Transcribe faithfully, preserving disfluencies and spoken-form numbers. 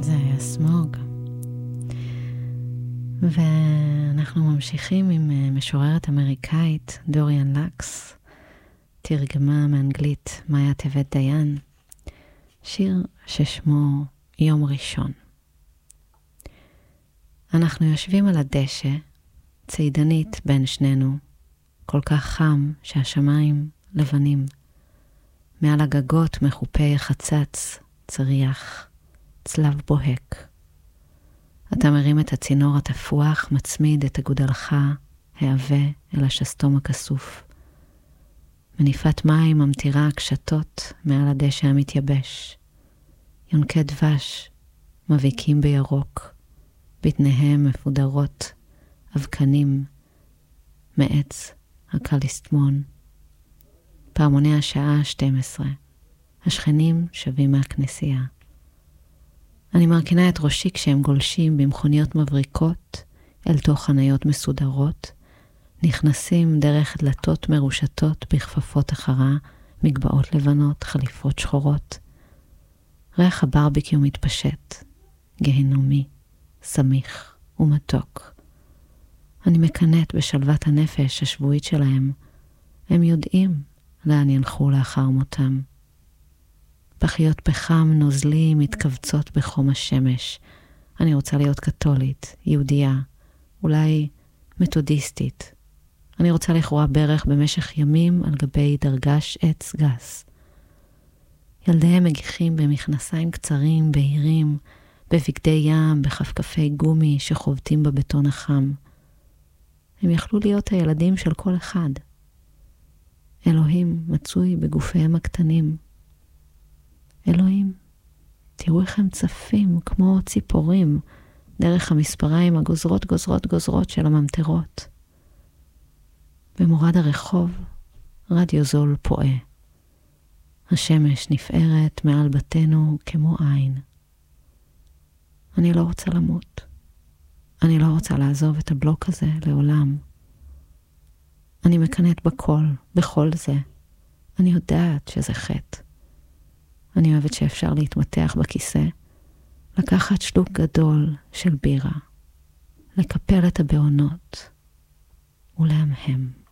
זה היה סמוג. ואנחנו ממשיכים עם משוררת אמריקאית, דוריאן לקס, תרגמה מאנגלית מאיה טבת דיין, שיר ששמו יום ראשון. אנחנו יושבים על הדשא, צעידנית בין שנינו, כל כך חם שהשמיים לבנים. מעל הגגות מחופי חצץ, צריח, צלב בוהק. אתה מרים את הצינור התפוח, מצמיד את הגודלך, העווה אל השסתום הכסוף. מניפת מים ממתירה קשתות מעל הדשא המתייבש. יונקי דבש מביקים בירוק, בטניהם מפודרות, אבקנים, מעץ הקליסטמון. פעמוני השעה שתים עשרה. השכנים שווים מהכנסייה. אני מרכינה את ראשי כשהם גולשים במכוניות מבריקות אל תוך חניות מסודרות, נכנסים דרך דלתות מרושתות בכפפות אחרה, מגבעות לבנות, חליפות שחורות. ריח הברביקיו מתפשט, גהנומי, סמיך ומתוק. אני מקנאת בשלוות הנפש השבועית שלהם. הם יודעים לאן ילכו לאחר מותם. פחיות פחם נוזלי מתכווצות בחום השמש. אני רוצה להיות קתולית, יהודייה, אולי מתודיסטית. אני רוצה לכרוע ברך במשך ימים על גבי דרגש עץ גס. ילדיהם מגיחים במכנסיים קצרים, בהירים, בבגדי ים, בחפקפי גומי שחובטים בבטון החם. הם יכלו להיות הילדים של כל אחד. אלוהים מצוי בגופיהם הקטנים. אלוהים, תראו איך הם צפים כמו ציפורים דרך המספריים הגוזרות גוזרות גוזרות של הממטרות. במורד הרחוב רדיו זול פועה. השמש נפערת מעל בתינו כמו עין. אני לא רוצה למות. אני לא רוצה לעזוב את הבלוק הזה לעולם. אני מקנאת בכל, בכל זה. אני יודעת שזה חטא. אני אוהבת שאפשר להתמתח בכיסא, לקחת שלוק גדול של בירה, לקפל את הבעונות ולהמהם.